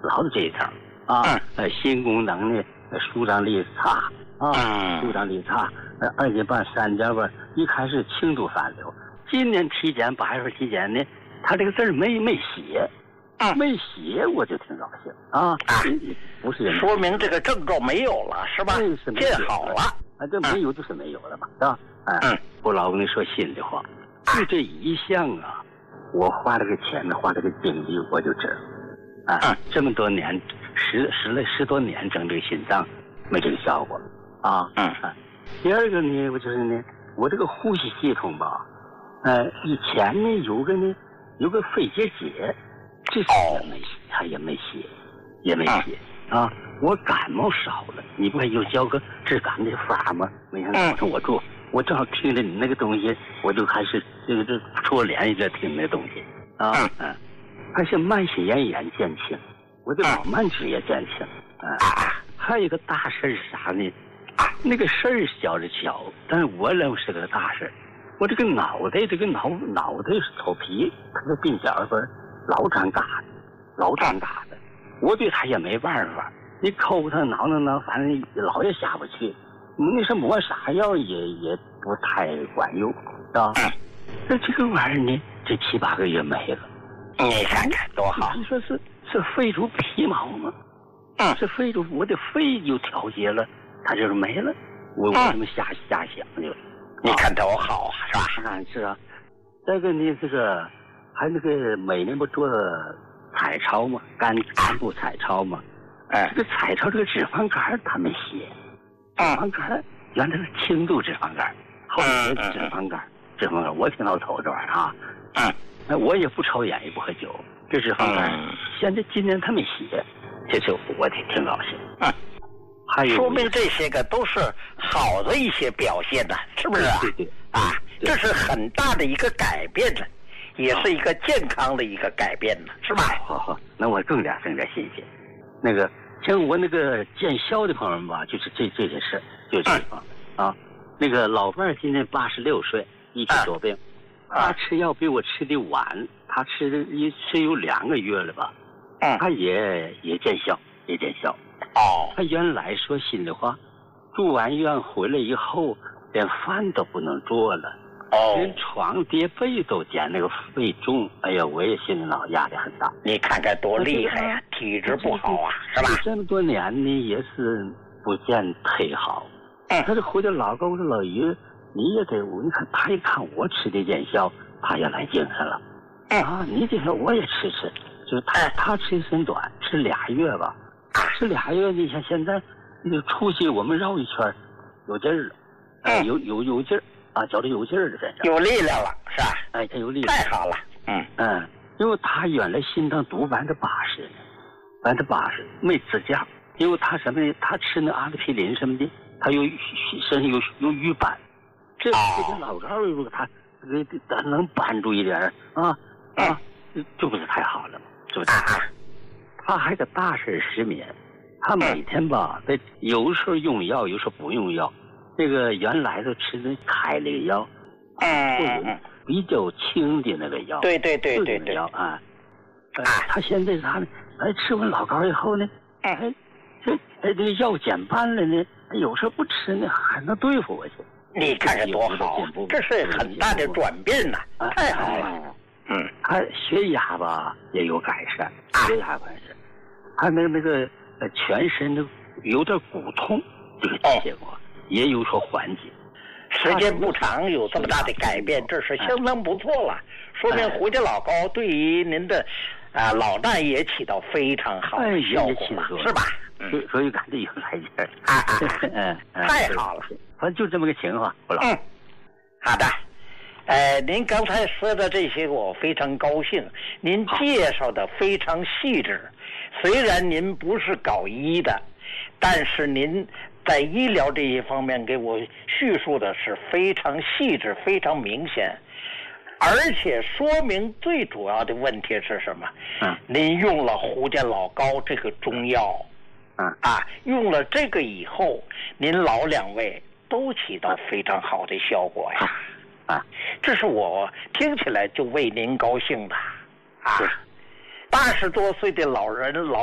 老这一层啊，新功能呢，舒张力差啊，舒张力差，2节半、3节半，一开始轻度反流。今年体检8月份体检呢，他这个字没写。没写我就挺高兴啊！不是说明这个症状没有了，是吧？见好了啊，这没有就是没有了嘛，是吧？我老跟你说心里话，就这一项啊，我花这个钱呢，花这个精力，我就知道啊，这么多年10多年整这个心脏没这个效果啊。第二个呢，我就是呢，我这个呼吸系统吧，以前呢有个肺结节。这是也没写啊！我感冒少了，你不还有教个治感的法吗？没想到我正好听着你那个东西，我就开始这戳脸也在听那东西啊。还是慢性咽炎减轻，我的老慢支也减轻还有一个大事是啥呢？那个事儿小着瞧，但是我认为是个大事。我这个脑袋头皮，它的鬓角分。老长疙瘩的，我对他也没办法。你抠他挠，反正老也下不去。那是抹啥药也不太管用，是吧？这个玩意儿呢，这7、8个月没了。 你看看多好！ 你说是肺出皮毛吗？是肺出我的肺就调节了，它就是没了。我这么瞎想就， 你看多好啊，是吧？ 是啊。再个呢，这个。还那个每年不做彩超吗？肝部彩超吗？这个彩超这个脂肪肝他没写，脂肪肝原来是轻度脂肪肝，后来脂肪肝，我挺老头这玩意儿啊。我也不抽烟也不喝酒，这脂肪肝现在今年他没写，这就我挺高兴。还有说明这些个都是好的一些表现呢，是不是啊？ 对这是很大的一个改变呢。也是一个健康的一个改变呢，是吧？ 好，那我更加新鲜。那个像我那个见效的朋友们吧，就是这些事，就是这个啊。那个老伴儿今年86岁，一体多病，他吃药比我吃的晚，他吃有2个月了吧？他也见效。他原来说心里话，住完院回来以后，连饭都不能做了。连床叠被都减那个肺重，哎呀，我也心里脑压力很大。 你看看多厉害呀，体质不好啊，是吧？ 这么多年呢，也是不见忒好。他这回来老高说老于，你也得，你看他一看我吃的见效，他也来精神了。你这个我也吃，就是他吃时间短，吃2月吧，吃2月，你像现在那出去我们绕一圈，有劲儿了，有劲儿。觉得有劲儿了， 有力量了，是吧？ 他有力量， 太好了。 因为他原来心脏毒80%，没支架，因为他什么呢？他吃那阿司匹林什么的，他身上有瘀斑，这个老高如果他能帮助一点就不是太好了嘛，是不是？他还个大事失眠，他每天吧，有时候用药，有时候不用药。这个原来的吃的开那个药，比较轻的那个药， 对药他现在他呢，吃完老高以后呢，这个药减半了呢，有时候不吃呢，还能对付我去。 你看看多好，这是很大的转变呐，太好了。 他血压吧也有改善，血压改善，还那个全身的有点骨痛这个结果。也有所缓解， 时间不长有这么大的改变，这是相当不错了。说明回家老高对于您的老伴也起到非常好的效果，是吧？ 所以感觉有来劲儿太好了。 反正就这么个情况， 好的。您刚才说的这些我非常高兴，您介绍的非常细致。虽然您不是搞医的，但是您在医疗这一方面给我叙述的是非常细致，非常明显，而且说明最主要的问题是什么？您用了胡家老高这个中药，用了这个以后，您老2位都起到非常好的效果呀！这是我听起来就为您高兴的80多岁的老人